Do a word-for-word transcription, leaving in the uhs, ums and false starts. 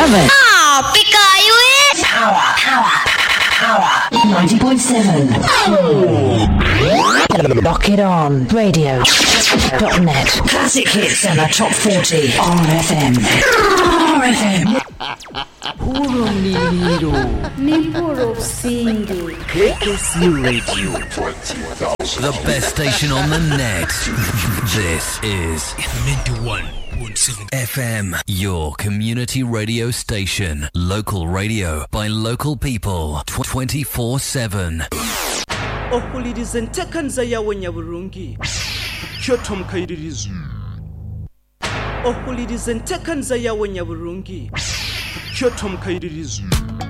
seven. Oh, Pikayu! Power, power, power. ninety point seven. Lock it on. Radio dot net. Classic hits and the top forty. R F M. R F M. Puro Niro. Ni puro singi. K K C Radio. The best station on the net. This is ninety-one point seven F M, your community radio station. Local radio by local people. twenty-four seven. Okulidize ntekanza yawe nyaburungi kyotom kairirizu okulidize ntekanza yawe nyaburungi kyotom kairirizu